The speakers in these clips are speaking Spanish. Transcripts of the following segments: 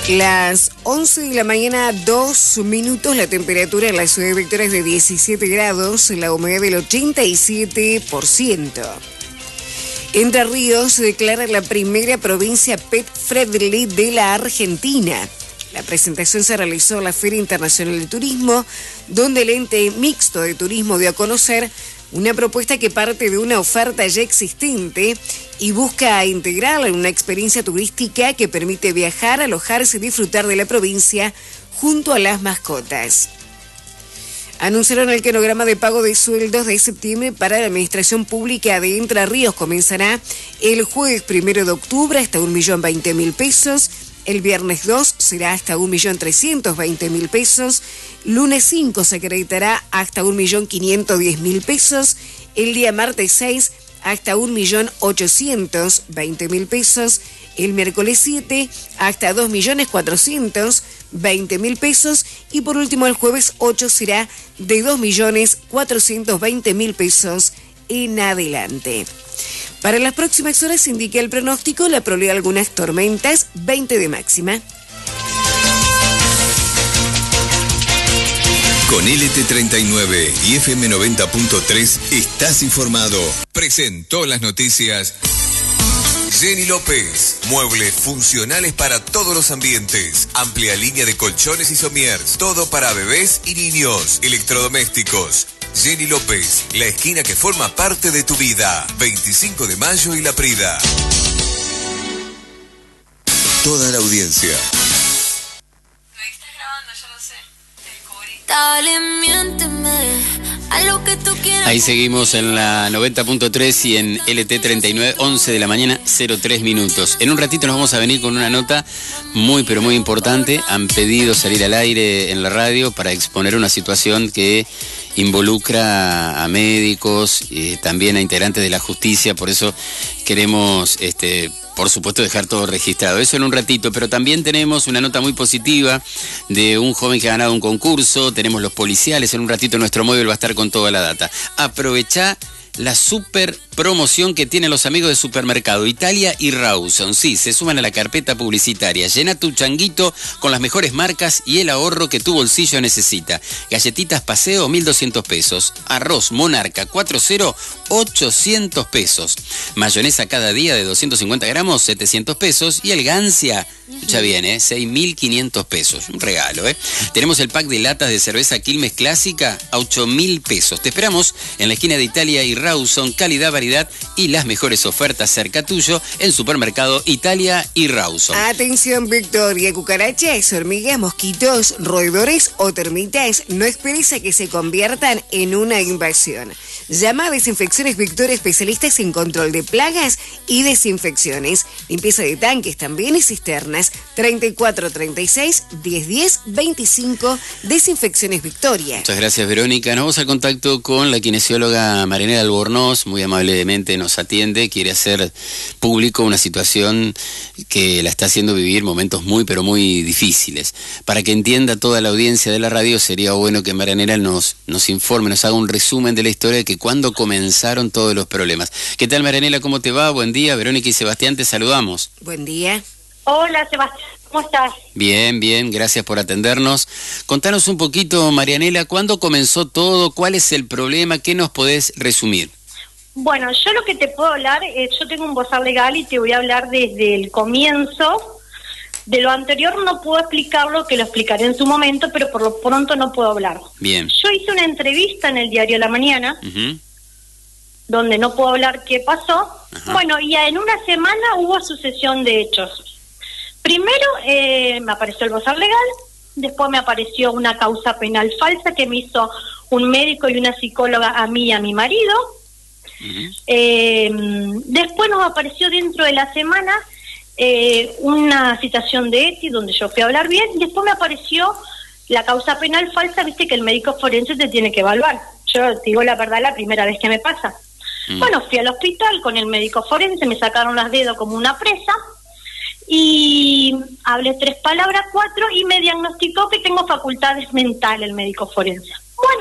Las 11 de la mañana, 2 minutos, la temperatura en la ciudad de Victoria es de 17 grados, la humedad del 87%. Entre Ríos se declara la primera provincia pet friendly de la Argentina. La presentación se realizó en la Feria Internacional de Turismo, donde el ente mixto de turismo dio a conocer una propuesta que parte de una oferta ya existente y busca integrarla en una experiencia turística que permite viajar, alojarse y disfrutar de la provincia junto a las mascotas. Anunciaron el cronograma de pago de sueldos de septiembre para la Administración Pública de Entre Ríos. Comenzará el jueves 1 de octubre hasta 1.020.000 pesos. El viernes 2 será hasta 1.320.000 pesos. Lunes 5 se acreditará hasta 1.510.000 pesos. El día martes 6 hasta 1.820.000 pesos. El miércoles 7 hasta 2.420.000 pesos. Y por último el jueves 8 será de 2.420.000 pesos en adelante. Para las próximas horas indica el pronóstico la probabilidad de algunas tormentas, 20 de máxima. Con LT39 y FM 90.3 estás informado. Presentó las noticias Jenny López. Muebles funcionales para todos los ambientes. Amplia línea de colchones y somiers. Todo para bebés y niños. Electrodomésticos. Jenny López, la esquina que forma parte de tu vida. 25 de mayo y La Prida. Toda la audiencia. Me estás grabando, yo lo sé. Dale, miénteme a lo que tú quieras. Ahí seguimos en la 90.3 y en LT39, 11 de la mañana, 03 minutos. En un ratito nos vamos a venir con una nota muy, pero muy importante. Han pedido salir al aire en la radio para exponer una situación que involucra a médicos y también a integrantes de la justicia, por eso queremos, por supuesto, dejar todo registrado. Eso en un ratito, pero también tenemos una nota muy positiva de un joven que ha ganado un concurso, tenemos los policiales, en un ratito nuestro móvil va a estar con toda la data. Aprovechá la super promoción que tienen los amigos de Supermercado Italia y Rawson. Sí, se suman a la carpeta publicitaria. Llena tu changuito con las mejores marcas y el ahorro que tu bolsillo necesita. Galletitas Paseo, 1.200 pesos. Arroz Monarca 4.0, 800 pesos. Mayonesa cada día de 250 gramos, 700 pesos. Y el Gancia, escucha bien, 6.500 pesos. Un regalo, Tenemos el pack de latas de cerveza Quilmes Clásica a 8.000 pesos. Te esperamos en la esquina de Italia y Rawson. Calidad, variedad y las mejores ofertas cerca tuyo en Supermercado Italia y Rawson. Atención, Victoria, cucarachas, hormigas, mosquitos, roedores o termitas, no esperes a que se conviertan en una invasión. Llama a Desinfecciones Victoria, especialistas en control de plagas y desinfecciones, limpieza de tanques también y cisternas. 3436 1010 25, Desinfecciones Victoria. Muchas gracias, Verónica. Nos vamos al contacto con la kinesióloga Marianela Albornoz, muy amablemente nos atiende, quiere hacer público una situación que la está haciendo vivir momentos muy, pero muy difíciles. Para que entienda toda la audiencia de la radio, sería bueno que Marianela nos informe, nos haga un resumen de la historia de que cuándo comenzaron todos los problemas. ¿Qué tal, Marianela? ¿Cómo te va? Buen día. Verónica y Sebastián, te saludamos. Buen día. Hola, Sebastián. ¿Cómo estás? Bien, bien, gracias por atendernos. Contanos un poquito, Marianela, ¿cuándo comenzó todo? ¿Cuál es el problema? ¿Qué nos podés resumir? Bueno, yo lo que te puedo hablar, yo tengo un bozal legal y te voy a hablar desde el comienzo. De lo anterior no puedo explicarlo, que lo explicaré en su momento, pero por lo pronto no puedo hablar. Bien. Yo hice una entrevista en el diario La Mañana, donde no puedo hablar qué pasó. Ajá. Bueno, y en una semana hubo sucesión de hechos. Primero me apareció el bozal legal, después me apareció una causa penal falsa que me hizo un médico y una psicóloga a mí y a mi marido. Después nos apareció dentro de la semana una citación de ETI donde yo fui a hablar bien, y después me apareció la causa penal falsa, viste que el médico forense te tiene que evaluar. Yo te digo la verdad, la primera vez que me pasa. Bueno, fui al hospital con el médico forense, me sacaron los dedos como una presa y hablé 3 palabras, 4, y me diagnosticó que tengo facultades mentales el médico forense. Bueno,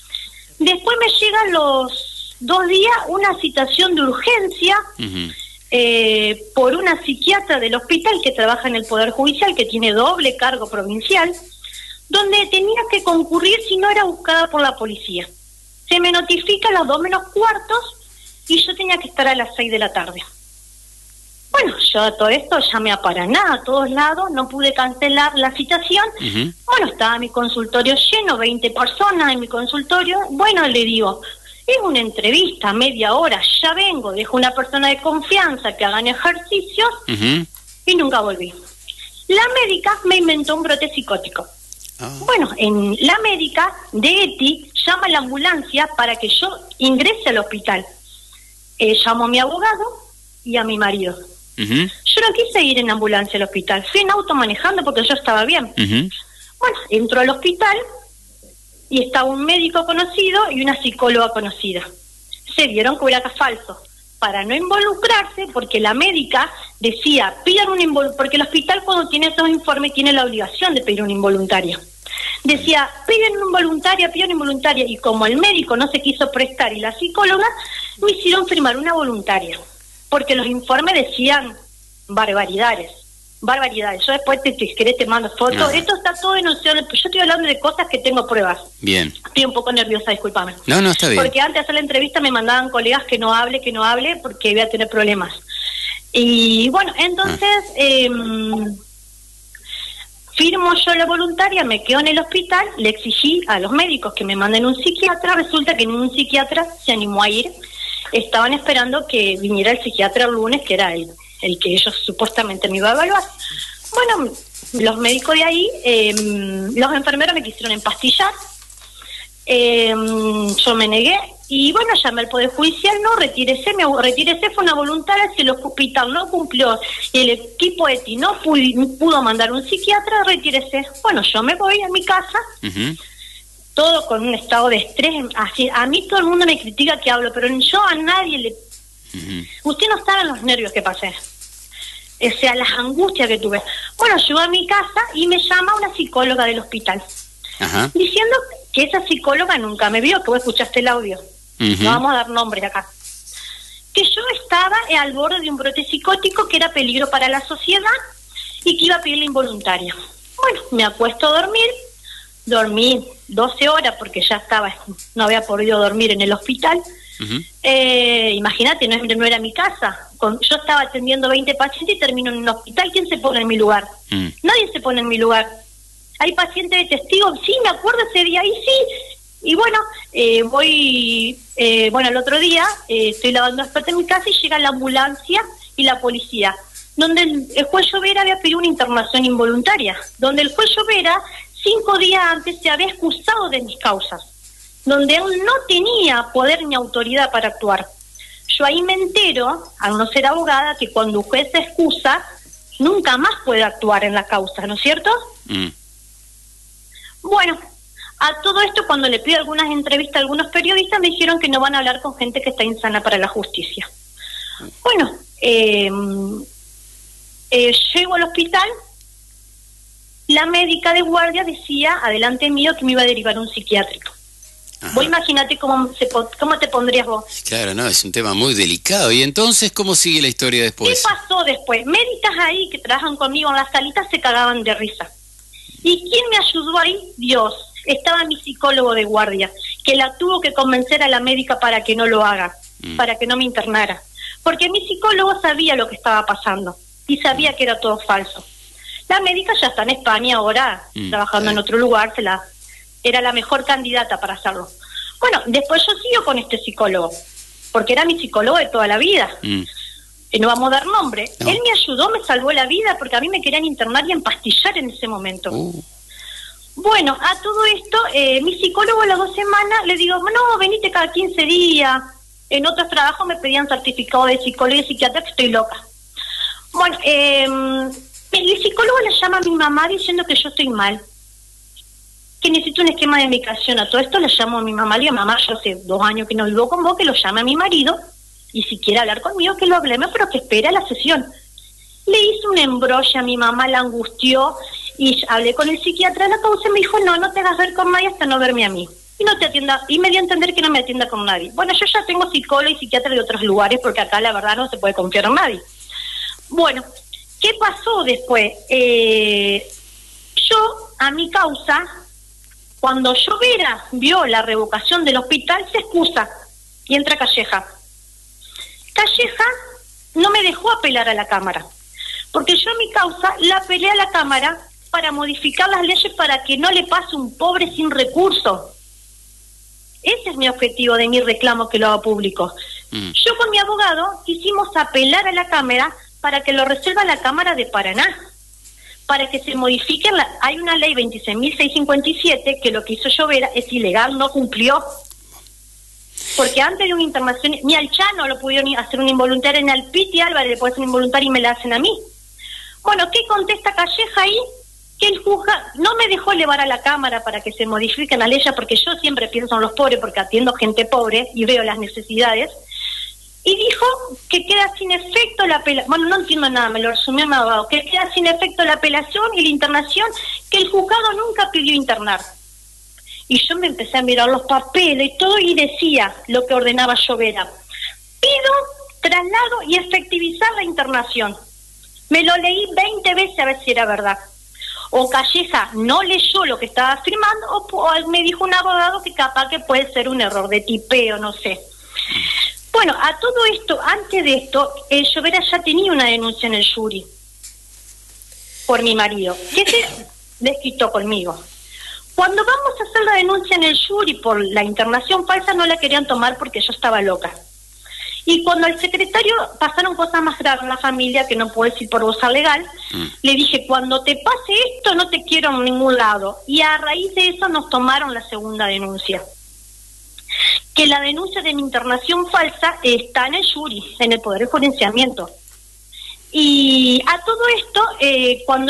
después me llegan los 2 días una citación de urgencia por una psiquiatra del hospital que trabaja en el Poder Judicial, que tiene doble cargo provincial, donde tenía que concurrir si no era buscada por la policía. Se me notifica a las 2:15 y yo tenía que estar a las 6 de la tarde. Bueno, yo a todo esto llamé a Paraná, a todos lados, no pude cancelar la citación. Bueno, estaba mi consultorio lleno, 20 personas en mi consultorio. Bueno, le digo, es una entrevista, media hora, ya vengo, dejo una persona de confianza que hagan ejercicios y nunca volví. La médica me inventó un brote psicótico. Bueno, en la médica de ETI llama a la ambulancia para que yo ingrese al hospital. Llamo a mi abogado y a mi marido. Yo no quise ir en ambulancia al hospital, fui en auto manejando porque yo estaba bien. Bueno, entro al hospital y estaba un médico conocido y una psicóloga conocida. Se vieron que era falso, para no involucrarse, porque la médica decía, pidan un porque el hospital cuando tiene esos informes tiene la obligación de pedir un involuntario. Decía, piden un involuntaria, y como el médico no se quiso prestar y la psicóloga, me hicieron firmar una voluntaria, porque los informes decían barbaridades. Yo después te mando fotos. Esto está todo denunciado. Yo estoy hablando de cosas que tengo pruebas. Bien. Estoy un poco nerviosa, discúlpame. No, está bien. Porque antes de hacer la entrevista me mandaban colegas que no hable, porque iba a tener problemas. Y bueno, entonces firmo yo la voluntaria, me quedo en el hospital, le exigí a los médicos que me manden un psiquiatra. Resulta que ningún psiquiatra se animó a ir. Estaban esperando que viniera el psiquiatra el lunes, que era el que ellos supuestamente me iba a evaluar. Bueno, los médicos de ahí, los enfermeros me quisieron empastillar, yo me negué, y bueno, llamé al Poder Judicial, no, retírese, fue una voluntaria, si el hospital no cumplió y el equipo ETI no pudo mandar un psiquiatra, retírese. Bueno, yo me voy a mi casa, todo con un estado de estrés, así, a mí todo el mundo me critica que hablo, pero yo a nadie le... Usted no sabe los nervios que pasé, o sea, las angustias que tuve. Bueno, llego a mi casa y me llama una psicóloga del hospital, diciendo que esa psicóloga nunca me vio, que vos escuchaste el audio, no vamos a dar nombres acá, que yo estaba al borde de un brote psicótico que era peligro para la sociedad y que iba a pedirle involuntaria. Bueno, me acuesto a dormí 12 horas porque ya no había podido dormir en el hospital. Imagínate, no era mi casa. Yo estaba atendiendo 20 pacientes y termino en un hospital. ¿Quién se pone en mi lugar? Nadie se pone en mi lugar. Hay pacientes de testigos, sí, me acuerdo ese día, y sí. Y bueno, el otro día estoy lavando las puertas en mi casa y llega la ambulancia y la policía, donde el juez Llovera había pedido una internación involuntaria, donde el juez Llovera 5 días antes se había excusado de mis causas, donde él no tenía poder ni autoridad para actuar. Yo ahí me entero, al no ser abogada, que cuando un juez se excusa, nunca más puede actuar en la causa, ¿no es cierto? Bueno, a todo esto, cuando le pido algunas entrevistas a algunos periodistas, me dijeron que no van a hablar con gente que está insana para la justicia. Bueno, llego al hospital, la médica de guardia decía, adelante mío, que me iba a derivar un psiquiátrico. Vos imagínate cómo te pondrías vos. Claro, no, es un tema muy delicado. ¿Y entonces cómo sigue la historia después? ¿Qué pasó después? Médicas ahí que trabajan conmigo en las salitas se cagaban de risa. ¿Y quién me ayudó ahí? Dios. Estaba mi psicólogo de guardia, que la tuvo que convencer a la médica para que no lo haga, para que no me internara. Porque mi psicólogo sabía lo que estaba pasando y sabía que era todo falso. La médica ya está en España ahora, trabajando en otro lugar, era la mejor candidata para hacerlo. Bueno, después yo sigo con este psicólogo, porque era mi psicólogo de toda la vida. No vamos a dar nombre. No. Él me ayudó, me salvó la vida, porque a mí me querían internar y empastillar en ese momento. Bueno, a todo esto, mi psicólogo a las 2 semanas le digo, no, venite cada 15 días. En otros trabajos me pedían certificado de psicólogo y psiquiatra, que estoy loca. Bueno, el psicólogo le llama a mi mamá diciendo que yo estoy mal, que necesito un esquema de medicación. A todo esto le llamo a mi mamá, le digo, mamá, yo hace 2 años que no vivo con vos, que lo llame a mi marido, y si quiere hablar conmigo, que lo hablemos, pero que espere a la sesión. Le hice un embrollo a mi mamá, la angustió, y hablé con el psiquiatra de la causa y me dijo, no te hagas ver con nadie hasta no verme a mí. y no te atienda, y me dio a entender que no me atienda con nadie. Bueno, yo ya tengo psicólogo y psiquiatra de otros lugares, porque acá la verdad no se puede confiar en nadie. Bueno, ¿qué pasó después? Yo, a mi causa, cuando Llovera vio la revocación del hospital, se excusa y entra Calleja. Calleja no me dejó apelar a la Cámara, porque yo a mi causa la apelé a la Cámara para modificar las leyes para que no le pase un pobre sin recursos. Ese es mi objetivo de mi reclamo, que lo haga público. Yo con mi abogado quisimos apelar a la Cámara para que lo resuelva la Cámara de Paraná, para que se modifique hay una ley 26.657 que lo que hizo Llovera es ilegal, no cumplió. Porque antes de una internación, ni al Chano lo pudieron hacer un involuntario, ni al Piti Álvarez le puede hacer un involuntario y me la hacen a mí. Bueno, ¿qué contesta Calleja ahí? Que el juzgado no me dejó elevar a la Cámara para que se modifiquen las leyes, porque yo siempre pienso en los pobres, porque atiendo gente pobre y veo las necesidades. Y dijo que queda sin efecto la apelación. Bueno, no entiendo nada, me lo resumió mi abogado. Que queda sin efecto la apelación y la internación, que el juzgado nunca pidió internar. Y yo me empecé a mirar los papeles y todo, y decía lo que ordenaba Llovera: pido traslado y efectivizar la internación. Me lo leí 20 veces a ver si era verdad. O Calleja no leyó lo que estaba firmando, o me dijo un abogado que capaz que puede ser un error de tipeo, no sé. Bueno, a todo esto, antes de esto, Llovera ya tenía una denuncia en el jury por mi marido, que se desquitó conmigo. Cuando vamos a hacer la denuncia en el jury por la internación falsa, no la querían tomar porque yo estaba loca. Y cuando al secretario pasaron cosas más graves en la familia, que no puedo decir por voz legal, le dije: cuando te pase esto no te quiero en ningún lado. Y a raíz de eso nos tomaron la segunda denuncia. Que la denuncia de mi internación falsa está en el jury, en el Poder de Enjuiciamiento. Y a todo esto, cuando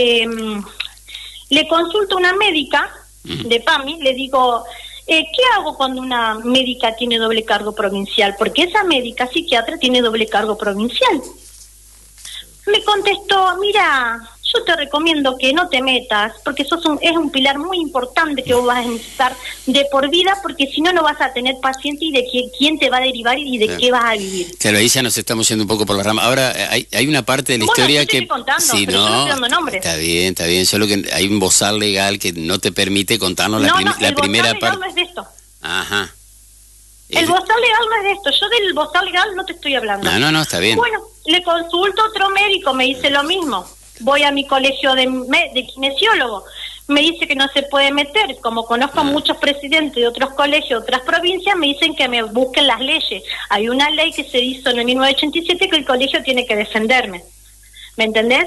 le consulto a una médica de PAMI, le digo: ¿qué hago cuando una médica tiene doble cargo provincial? Porque esa médica psiquiatra tiene doble cargo provincial. Me contestó: mira, yo te recomiendo que no te metas, porque es un pilar muy importante que vos vas a necesitar de por vida, porque si no, no vas a tener paciente y de quién te va a derivar y de qué vas a vivir. Claro, ahí ya nos estamos yendo un poco por la rama. Ahora, hay una parte de la historia que... Contando, sí, pero no, yo no estoy dando nombres. Está bien, solo que hay un bozal legal que no te permite contarnos la primera parte. No, el bozal legal no es de esto. Ajá. El bozal legal no es de esto, yo del bozal legal no te estoy hablando. No, está bien. Bueno, le consulto a otro médico, me dice lo mismo. Voy a mi colegio de kinesiólogo, me dice que no se puede meter. Como conozco a muchos presidentes de otros colegios, de otras provincias, me dicen que me busquen las leyes. Hay una ley que se hizo en el 1987 que el colegio tiene que defenderme. ¿Me entendés?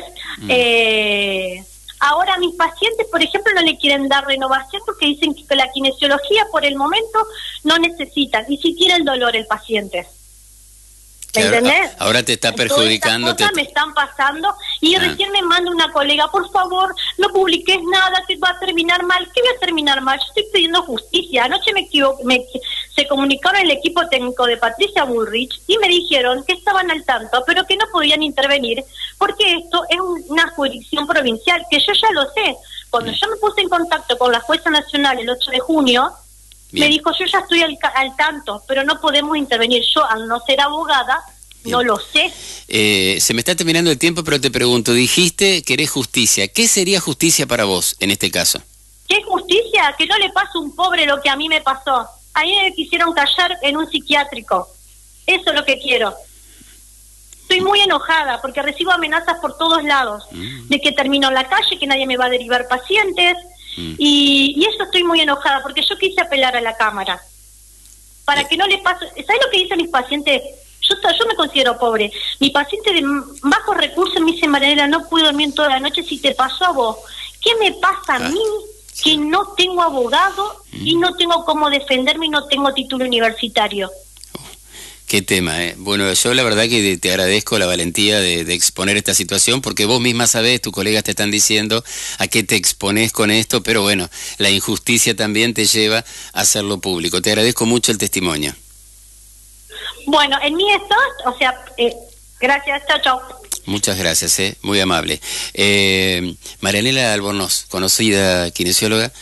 Ahora a mis pacientes, por ejemplo, no le quieren dar renovación porque dicen que la kinesiología por el momento no necesitan, ni siquiera el dolor el paciente. ¿Me entendés? Ahora te está perjudicando. Todas estas cosas me están pasando y recién me manda una colega: por favor, no publiques nada, te va a terminar mal. ¿Qué voy a terminar mal? Yo estoy pidiendo justicia. Anoche se comunicaron el equipo técnico de Patricia Bullrich y me dijeron que estaban al tanto, pero que no podían intervenir porque esto es una jurisdicción provincial, que yo ya lo sé. Cuando yo me puse en contacto con la jueza nacional el 8 de junio, me dijo: yo ya estoy al tanto, pero no podemos intervenir. Yo, al no ser abogada, no lo sé. Se me está terminando el tiempo, pero te pregunto, dijiste que querés justicia. ¿Qué sería justicia para vos en este caso? ¿Qué justicia? Que no le pase a un pobre lo que a mí me pasó. A mí me quisieron callar en un psiquiátrico. Eso es lo que quiero. Estoy muy enojada porque recibo amenazas por todos lados. De que termino en la calle, que nadie me va a derivar pacientes. Y eso estoy muy enojada porque yo quise apelar a la Cámara para que no le pase. ¿Sabes lo que dicen mis pacientes? Yo me considero pobre. Mi paciente de bajos recursos me dice: Marianela, no puedo dormir toda la noche. Si te pasó a vos, ¿qué me pasa a mí que no tengo abogado y no tengo cómo defenderme y no tengo título universitario? Qué tema, ¿eh? Bueno, yo la verdad que te agradezco la valentía de exponer esta situación, porque vos misma sabés, tus colegas te están diciendo a qué te exponés con esto, pero bueno, la injusticia también te lleva a hacerlo público. Te agradezco mucho el testimonio. Bueno, en mí esto, gracias, chao. Muchas gracias, muy amable. Marianela Albornoz, conocida kinesióloga,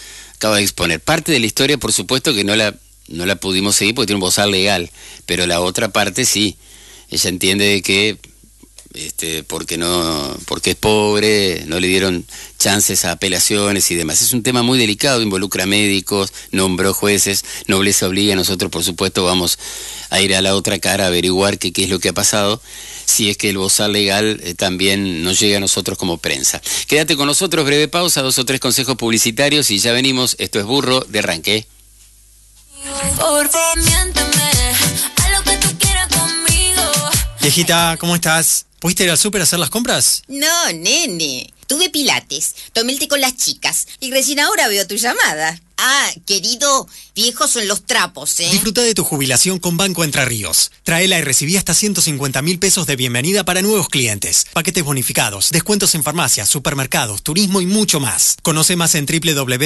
acaba de exponer. Parte de la historia, por supuesto, que no la pudimos seguir porque tiene un bozal legal, pero la otra parte sí. Ella entiende de que porque es pobre, no le dieron chances a apelaciones y demás. Es un tema muy delicado, involucra médicos, nombró jueces, Nobleza obliga. Nosotros, por supuesto, vamos a ir a la otra cara a averiguar qué es lo que ha pasado, si es que el bozal legal también nos llega a nosotros como prensa. Quédate con nosotros, breve pausa, 2 o 3 consejos publicitarios y ya venimos. Esto es Burro de Arranque. Por favor, miénteme, haz lo que tú quieras conmigo. Viejita, ¿cómo estás? ¿Pudiste ir al súper a hacer las compras? No, nene. Tuve pilates, tomé el té con las chicas y recién ahora veo tu llamada. Ah, querido, viejos son los trapos, ¿eh? Disfruta de tu jubilación con Banco Entre Ríos. Tráela y recibí hasta 150.000 pesos de bienvenida para nuevos clientes. Paquetes bonificados, descuentos en farmacias, supermercados, turismo y mucho más. Conoce más en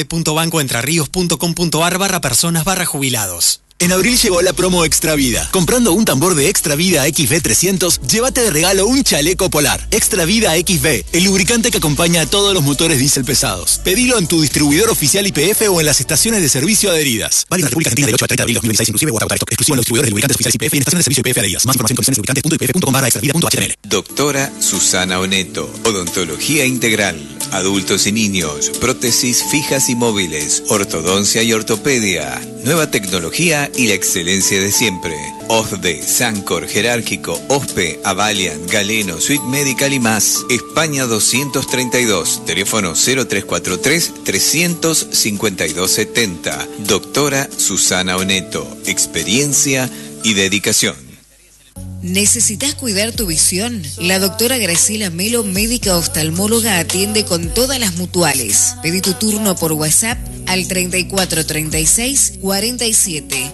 www.bancoentrerios.com.ar/personas/jubilados. En abril llegó la promo Extra Vida. Comprando un tambor de Extra Vida XV300, llévate de regalo un chaleco polar. Extra Vida XV, el lubricante que acompaña a todos los motores diésel pesados. Pedilo en tu distribuidor oficial YPF o en las estaciones de servicio adheridas. Válido en la República Argentina del 8 al 30 de abril 2026 inclusive o hasta agotar stock. Exclusivo en los distribuidores de lubricantes oficiales YPF y en estaciones de servicio YPF adheridas. Más información en condiciones lubricantes.ypf.com/extravida.html. Doctora Susana Oneto, odontología integral, adultos y niños, prótesis fijas y móviles, ortodoncia y ortopedia, nueva tecnología y la excelencia de siempre. OSDE, Sancor, Jerárquico, OSPE, Avalian, Galeno, Suite Medical y más. España 232, teléfono 0343-352-70. Doctora Susana Oneto, experiencia y dedicación. ¿Necesitas cuidar tu visión? La doctora Graciela Melo, médica oftalmóloga, atiende con todas las mutuales. Pedí tu turno por WhatsApp al 3436 47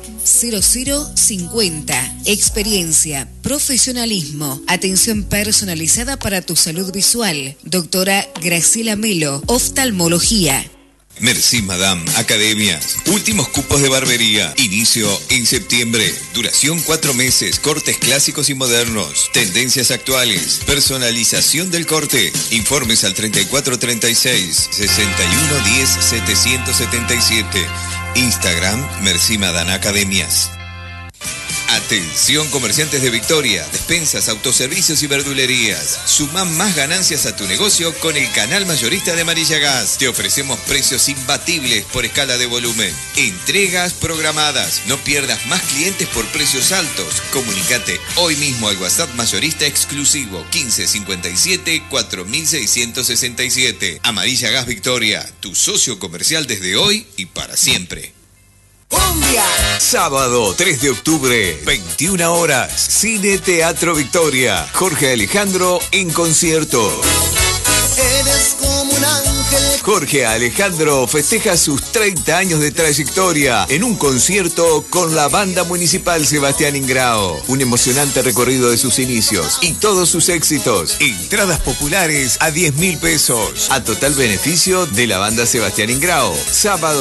0050. Experiencia, profesionalismo, atención personalizada para tu salud visual. Doctora Graciela Melo, oftalmología. Merci Madame Academias. Últimos cupos de barbería. Inicio en septiembre. Duración 4 meses. Cortes clásicos y modernos. Tendencias actuales. Personalización del corte. Informes al 3436 6110 777. Instagram Merci Madame Academias. Atención comerciantes de Victoria, despensas, autoservicios y verdulerías. Sumá más ganancias a tu negocio con el canal mayorista de Amarilla Gas. Te ofrecemos precios imbatibles por escala de volumen. Entregas programadas. No pierdas más clientes por precios altos. Comunicate hoy mismo al WhatsApp mayorista exclusivo 1557 4667. Amarilla Gas Victoria, tu socio comercial desde hoy y para siempre. ¡Cumbia! Sábado 3 de octubre, 21 horas, Cine Teatro Victoria. Jorge Alejandro en concierto. Eres como un ángel. Jorge Alejandro festeja sus 30 años de trayectoria en un concierto con la Banda Municipal Sebastián Ingrao. Un emocionante recorrido de sus inicios y todos sus éxitos. Entradas populares a 10.000 pesos. A total beneficio de la Banda Sebastián Ingrao. Sábado